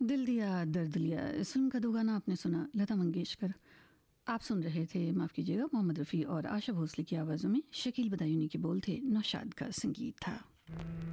दिल दिया दर्द लिया, इस फिल्म का दो गाना आपने सुना, लता मंगेशकर। आप सुन रहे थे, माफ़ कीजिएगा, मोहम्मद रफ़ी और आशा भोसले की आवाज़ों में। शकील बदायूनी के बोल थे, नौशाद का संगीत था।